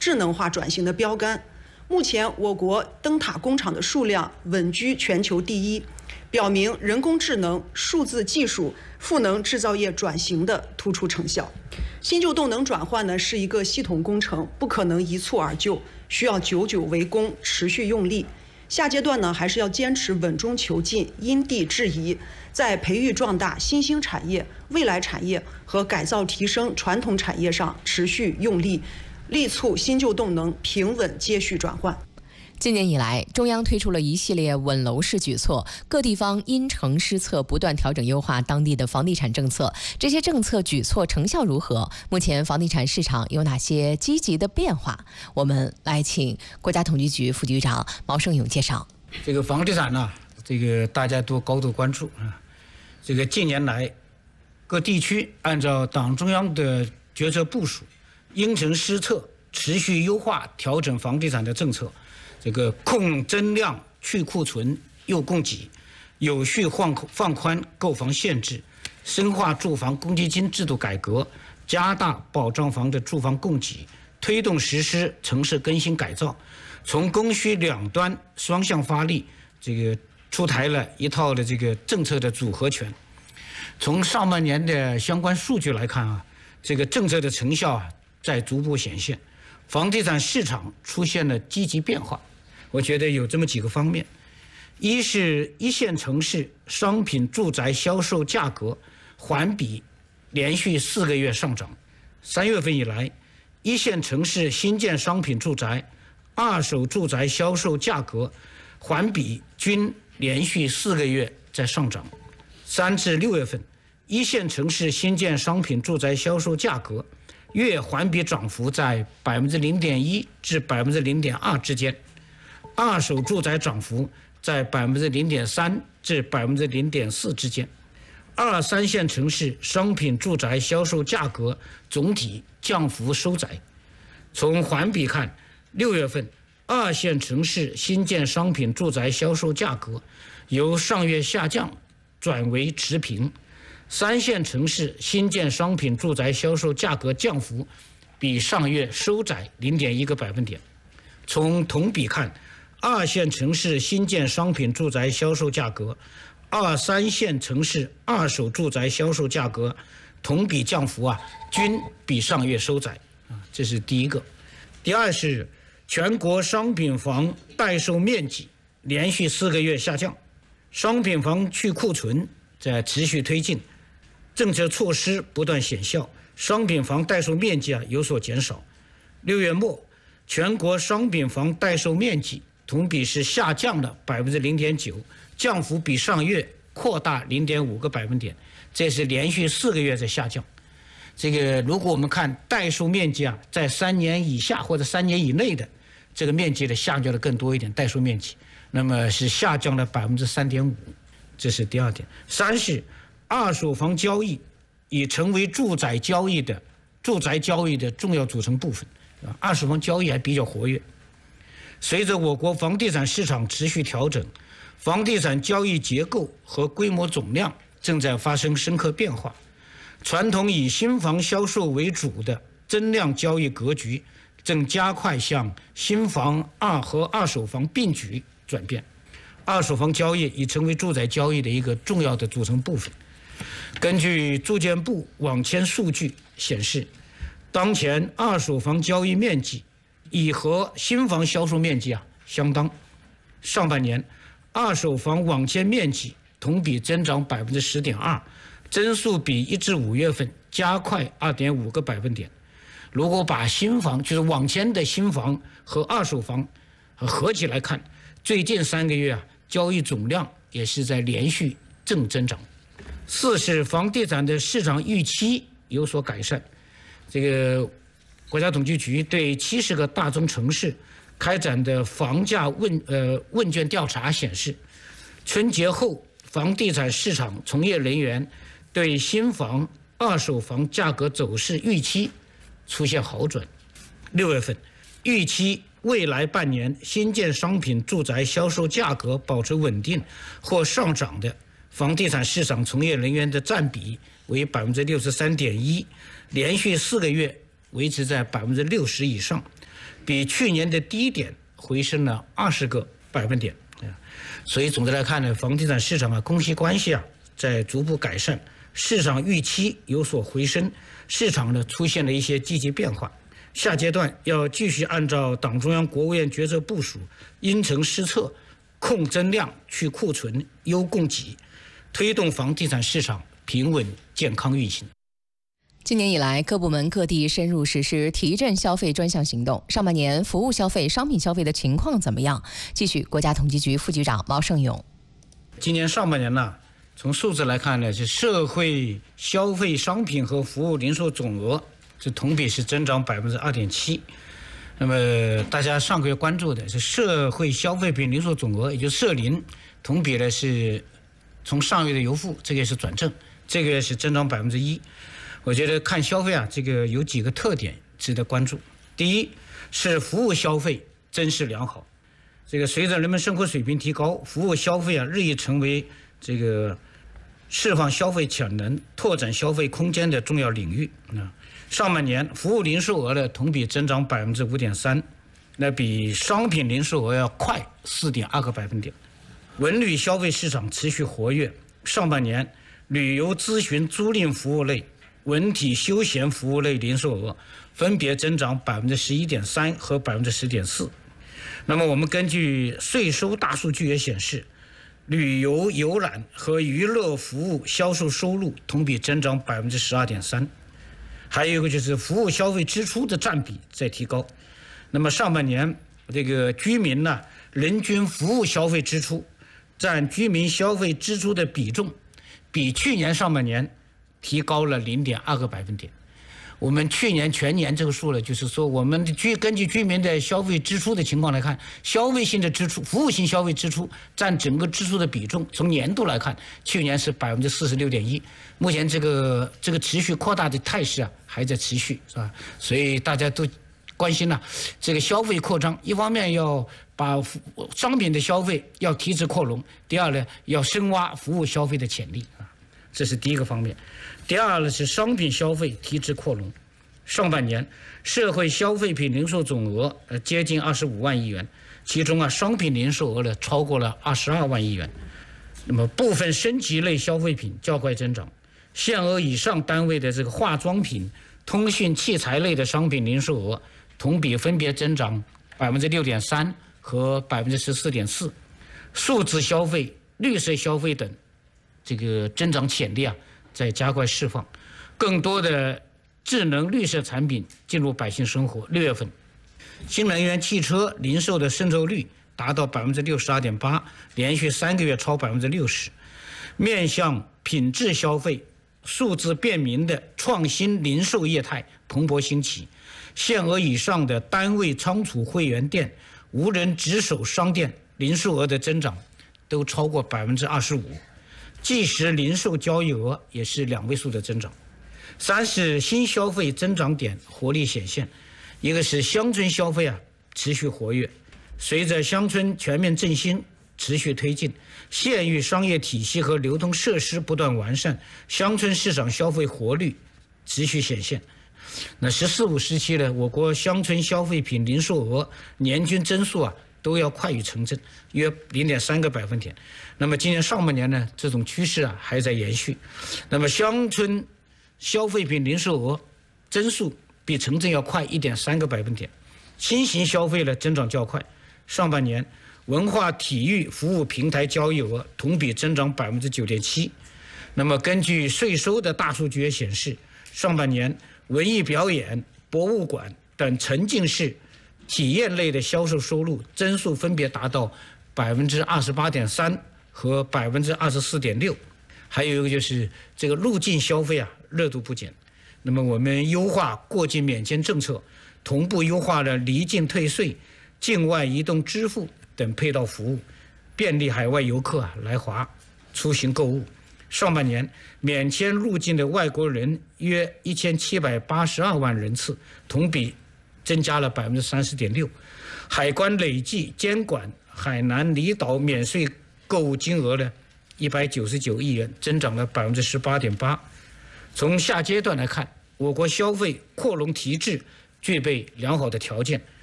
智能化转型的标杆。目前，我国灯塔工厂的数量稳居全球第一，表明人工智能、数字技术赋能制造业转型的突出成效。新旧动能转换呢是一个系统工程，不可能一蹴而就，需要久久为功，持续用力。下阶段呢，还是要坚持稳中求进，因地制宜，在培育壮大新兴产业、未来产业和改造提升传统产业上持续用力，力促新旧动能平稳接续转换。 今年以来，中央推出了一系列稳楼市举措，各地方因城施策，不断调整优化当地的房地产政策。这些政策举措成效如何？目前房地产市场有哪些积极的变化？我们来请国家统计局副局长毛胜勇介绍。 这个房地产呢，这个大家都高度关注啊。这个近年来，各地区按照党中央的决策部署，因城施策，持续优化调整房地产的政策。这个控增量、去库存、诱供给，有序放宽购房限制，深化住房公积金制度改革，加大保障房的住房供给，推动实施城市更新改造，从供需两端双向发力，这个出台了一套的这个政策的组合拳。从上半年的相关数据来看啊，这个政策的成效啊在逐步显现，房地产市场出现了积极变化。我觉得有这么几个方面：一是一线城市商品住宅销售价格环比连续4个月上涨，3月份以来，一线城市新建商品住宅、二手住宅销售价格环比均连续4个月在上涨。3至6月份，一线城市新建商品住宅销售价格月环比涨幅在0.1%至0.2%之间。二手住宅涨幅在0.3%至0.4%之间。2、3线城市商品住宅销售价格总体降幅收窄。从环比看，6月份2线城市新建商品住宅销售价格由上月下降转为持平，3线城市新建商品住宅销售价格降幅比上月收窄0.1个百分点。从同比看，2线城市新建商品住宅销售价格、2、3线城市二手住宅销售价格同比降幅均比上月收窄这是第一个。第二是全国商品房待售面积连续4个月下降，商品房去库存在持续推进，政策措施不断显效，商品房待售面积有所减少。6月末，全国商品房待售面积同比是下降了0.9%，降幅比上月扩大0.5个百分点，这是连续4个月在下降。这个如果我们看待售面积在3年以下或者3年以内的这个面积的下降的更多一点，待售面积那么是下降了3.5%，这是第二点。3是二手房交易已成为住宅交易的重要组成部分，二手房交易还比较活跃。随着我国房地产市场持续调整，房地产交易结构和规模总量正在发生深刻变化，传统以新房销售为主的增量交易格局正加快向新房和二手房并举转变，二手房交易已成为住宅交易的一个重要的组成部分。根据住建部网签数据显示，当前二手房交易面积已和新房销售面积相当。上半年二手房网签面积同比增长10.2%，增速比1至5月份加快2.5个百分点。如果把新房就是网签的新房和二手房合起来看，最近3个月交易总量也是在连续正增长。4是房地产的市场预期有所改善。这个国家统计局对70个大中城市开展的房价问卷调查显示，春节后房地产市场从业人员对新房、二手房价格走势预期出现好转。6月份，预期未来半年新建商品住宅销售价格保持稳定或上涨的房地产市场从业人员的占比为63.1%，连续4个月维持在60%以上， 比去年的低点回升了20个百分点。所以总的来看呢，房地产市场供需关系在逐步改善，市场预期有所回升，市场呢出现了一些积极变化。下阶段要继续按照党中央、国务院决策部署，因城施策，控增量、去库存、优供给，推动房地产市场平稳健康运行。 今年以来，各部门各地深入实施提振消费专项行动。上半年服务消费、商品消费的情况怎么样？继续，国家统计局副局长毛胜勇。 今年上半年呢，从数字来看呢，是社会消费商品和服务零售总额是同比是增长2.7%。那么大家上个月关注的是社会消费品零售总额，也就是社零，同比呢是从上月的由负，这个月是转正，这个月是增长1%。我觉得看消费这个有几个特点值得关注。第一是服务消费增势良好，这个随着人们生活水平提高，服务消费日益成为这个释放消费潜能、拓展消费空间的重要领域。上半年服务零售额呢同比增长5.3%，那比商品零售额要快4.2个百分点。文旅消费市场持续活跃，上半年旅游咨询租赁服务类、文体休闲服务类零售额分别增长11.3%和10.4%。那么我们根据税收大数据也显示，旅游游览和娱乐服务销售收入同比增长12.3%。还有一个就是服务消费支出的占比在提高。那么上半年这个居民呢，人均服务消费支出占居民消费支出的比重，比去年上半年提高了0.2个百分点。我们去年全年这个数呢，就是说我们根据居民的消费支出的情况来看，消费性的支出、服务性消费支出占整个支出的比重，从年度来看，去年是46.1%，目前这个持续扩大的态势还在持续，是吧？所以大家都关心这个消费扩张，一方面要把商品的消费要提质扩容，第二呢，要深挖服务消费的潜力这是第一个方面。第二呢是商品消费提质扩容。上半年社会消费品零售总额接近25万亿元，其中商品零售额呢超过了22万亿元。那么部分升级类消费品较快增长，限额以上单位的这个化妆品、通讯器材类的商品零售额同比分别增长6.3%和14.4%。数字消费、绿色消费等这个增长潜力在加快释放，更多的智能绿色产品进入百姓生活。6月份，新能源汽车零售的渗透率达到62.8%，连续3个月超60%。面向品质消费、数字便民的创新零售业态蓬勃兴起，限额以上的单位仓储会员店、无人值守商店零售额的增长都超过25%。即时零售交易额也是2位数的增长。3是新消费增长点活力显现，一个是乡村消费持续活跃，随着乡村全面振兴持续推进，县域商业体系和流通设施不断完善，乡村市场消费活力持续显现。那“14、5”时期呢，我国乡村消费品零售额年均增速都要快于城镇，约0.3个百分点。那么今年上半年呢，这种趋势还在延续。那么乡村消费品零售额增速比城镇要快1.3个百分点。新型消费呢增长较快，上半年文化体育服务平台交易额同比增长9.7%。那么根据税收的大数据也显示，上半年文艺表演、博物馆等沉浸式体验类的销售收入增速分别达到28.3%和24.6%。还有一个就是这个入境消费热度不减。那么我们优化过境免签政策，同步优化了离境退税、境外移动支付等配套服务，便利海外游客来华出行购物。上半年免签入境的外国人约1782万人次，同比增加了30.6%。海关累计监管海南离岛免税购物金额呢199亿元，增长了18.8%。从下阶段来看，我国消费扩容提质具备良好的条件，